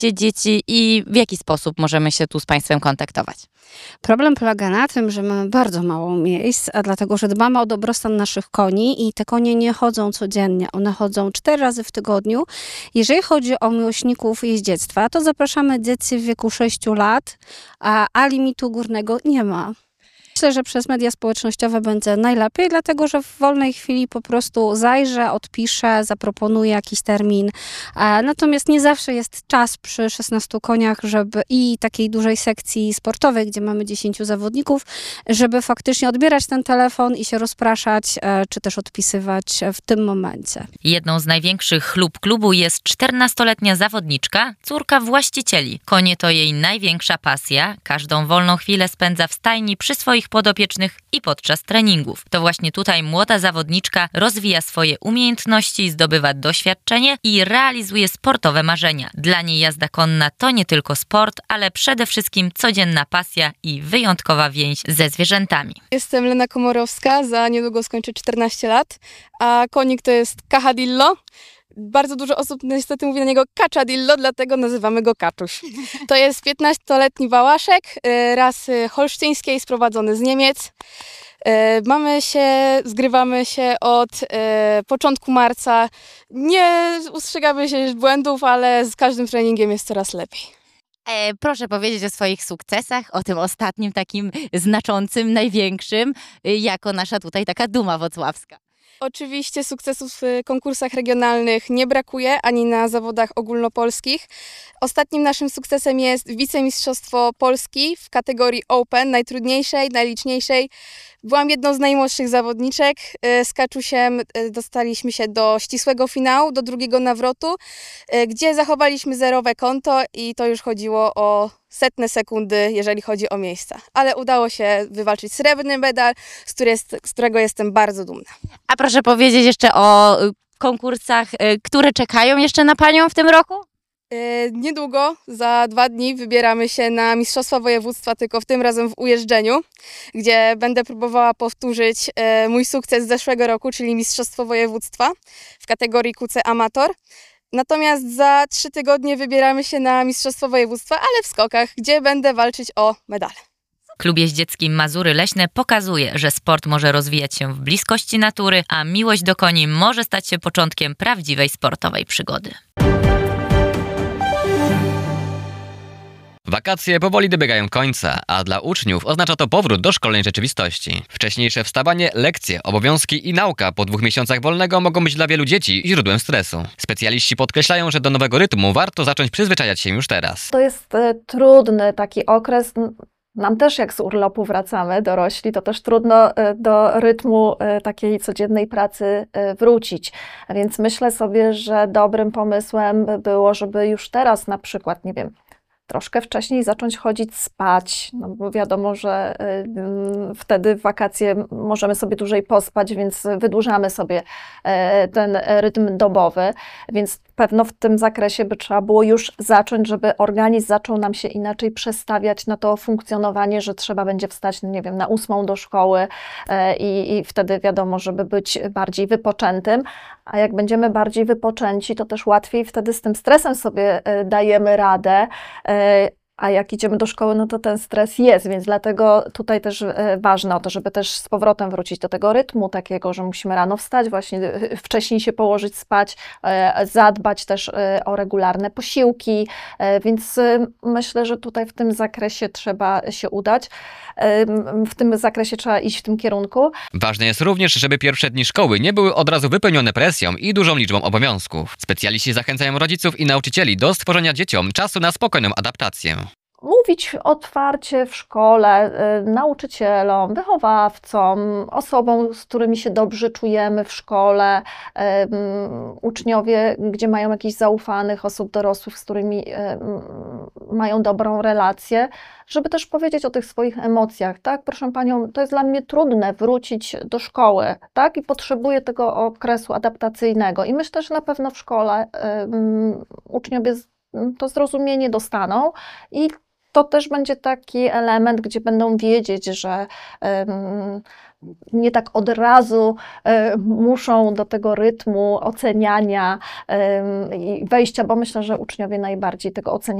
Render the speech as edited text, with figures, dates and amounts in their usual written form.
dzieci i w jaki sposób możemy się tu z Państwem kontaktować? Problem polega na tym, że mamy bardzo mało miejsc, a dlatego, że dbamy o dobrostan naszych koni i te konie nie chodzą codziennie. One chodzą 4 razy w tygodniu. Jeżeli chodzi o miłośników jeździectwa, to zapraszamy dzieci w wieku 6 lat, a limitu górnego nie ma. Myślę, że przez media społecznościowe będzie najlepiej, dlatego że w wolnej chwili po prostu zajrzę, odpiszę, zaproponuję jakiś termin. Natomiast nie zawsze jest czas przy 16 koniach, żeby i takiej dużej sekcji sportowej, gdzie mamy 10 zawodników, żeby faktycznie odbierać ten telefon i się rozpraszać, czy też odpisywać w tym momencie. Jedną z największych chlub klubu jest 14-letnia zawodniczka, córka właścicieli. Konie to jej największa pasja. Każdą wolną chwilę spędza w stajni przy swoich podopiecznych i podczas treningów. To właśnie tutaj młoda zawodniczka rozwija swoje umiejętności, zdobywa doświadczenie i realizuje sportowe marzenia. Dla niej jazda konna to nie tylko sport, ale przede wszystkim codzienna pasja i wyjątkowa więź ze zwierzętami. Jestem Lena Komorowska, za niedługo skończę 14 lat, a konik to jest Cajadillo. Bardzo dużo osób niestety mówi na niego Cacciadillo, dlatego nazywamy go Kaczuś. To jest 15-letni wałaszek rasy holsztyńskiej, sprowadzony z Niemiec. Zgrywamy się od początku marca. Nie ustrzegamy się błędów, ale z każdym treningiem jest coraz lepiej. Proszę powiedzieć o swoich sukcesach, o tym ostatnim takim znaczącym, największym, jako nasza tutaj taka duma wrocławska. Oczywiście sukcesów w konkursach regionalnych nie brakuje, ani na zawodach ogólnopolskich. Ostatnim naszym sukcesem jest wicemistrzostwo Polski w kategorii Open, najtrudniejszej, najliczniejszej. Byłam jedną z najmłodszych zawodniczek. Z Kaczusiem dostaliśmy się do ścisłego finału, do drugiego nawrotu, gdzie zachowaliśmy zerowe konto i to już chodziło o setne sekundy, jeżeli chodzi o miejsca. Ale udało się wywalczyć srebrny medal, z którego jestem bardzo dumna. A proszę powiedzieć jeszcze o konkursach, które czekają jeszcze na Panią w tym roku? Niedługo, za 2 dni wybieramy się na Mistrzostwa Województwa, tylko w tym razem w ujeżdżeniu, gdzie będę próbowała powtórzyć mój sukces z zeszłego roku, czyli Mistrzostwo Województwa w kategorii QC Amator. Natomiast za 3 tygodnie wybieramy się na Mistrzostwo Województwa, ale w skokach, gdzie będę walczyć o medale. Klub jeździecki Mazury Leśne pokazuje, że sport może rozwijać się w bliskości natury, a miłość do koni może stać się początkiem prawdziwej sportowej przygody. Wakacje powoli dobiegają końca, a dla uczniów oznacza to powrót do szkolnej rzeczywistości. Wcześniejsze wstawanie, lekcje, obowiązki i nauka po 2 miesiącach wolnego mogą być dla wielu dzieci źródłem stresu. Specjaliści podkreślają, że do nowego rytmu warto zacząć przyzwyczajać się już teraz. To jest trudny taki okres. Nam też jak z urlopu wracamy, dorośli, to też trudno do rytmu takiej codziennej pracy wrócić. Więc myślę sobie, że dobrym pomysłem by było, żeby już teraz na przykład, nie wiem, troszkę wcześniej zacząć chodzić spać, no bo wiadomo, że wtedy w wakacje możemy sobie dłużej pospać, więc wydłużamy sobie ten rytm dobowy, więc pewno w tym zakresie by trzeba było już zacząć, żeby organizm zaczął nam się inaczej przestawiać na to funkcjonowanie, że trzeba będzie wstać, no nie wiem, na 8 do szkoły i wtedy wiadomo, żeby być bardziej wypoczętym, a jak będziemy bardziej wypoczęci, to też łatwiej wtedy z tym stresem sobie dajemy radę, a jak idziemy do szkoły, no to ten stres jest, więc dlatego tutaj też ważne o to, żeby też z powrotem wrócić do tego rytmu takiego, że musimy rano wstać, właśnie wcześniej się położyć spać, zadbać też o regularne posiłki, więc myślę, że tutaj w tym zakresie trzeba się udać, w tym zakresie trzeba iść w tym kierunku. Ważne jest również, żeby pierwsze dni szkoły nie były od razu wypełnione presją i dużą liczbą obowiązków. Specjaliści zachęcają rodziców i nauczycieli do stworzenia dzieciom czasu na spokojną adaptację. Mówić otwarcie w szkole, nauczycielom, wychowawcom, osobom, z którymi się dobrze czujemy w szkole, uczniowie, gdzie mają jakichś zaufanych osób dorosłych, z którymi mają dobrą relację, żeby też powiedzieć o tych swoich emocjach, tak? Proszę Panią, to jest dla mnie trudne wrócić do szkoły, tak? I potrzebuję tego okresu adaptacyjnego i myślę, że na pewno w szkole uczniowie to zrozumienie dostaną i to też będzie taki element, gdzie będą wiedzieć, że nie tak od razu muszą do tego rytmu oceniania i wejścia, bo myślę, że uczniowie najbardziej tego oceniają